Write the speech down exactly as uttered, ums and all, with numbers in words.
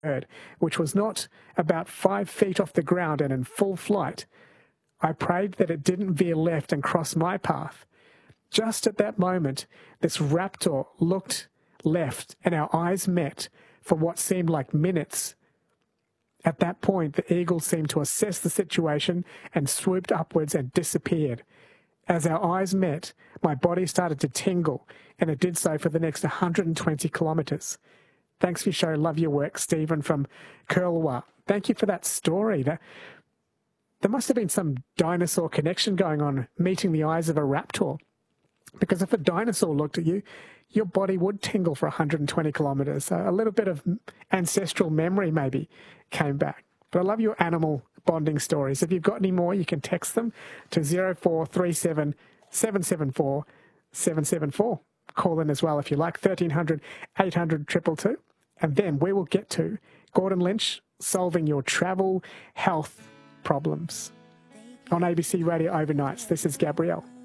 bird, which was not about five feet off the ground and in full flight. I prayed that it didn't veer left and cross my path. Just at that moment, this raptor looked left and our eyes met for what seemed like minutes. At that point, the eagle seemed to assess the situation and swooped upwards and disappeared. As our eyes met, my body started to tingle, and it did so for the next one hundred twenty kilometres. Thanks for your show. Love your work, Stephen from Kurlawa. Thank you for that story. That, there must have been some dinosaur connection going on, meeting the eyes of a raptor. Because if a dinosaur looked at you, your body would tingle for one hundred twenty kilometres. So a little bit of ancestral memory maybe came back. But I love your animal bonding stories. If you've got any more, you can text them to zero four three seven, seven seven four, seven seven four. Call in as well if you like, thirteen hundred, eight hundred, two two two. And then we will get to Gordon Lynch solving your travel health problems on A B C Radio Overnights. This is Gabrielle.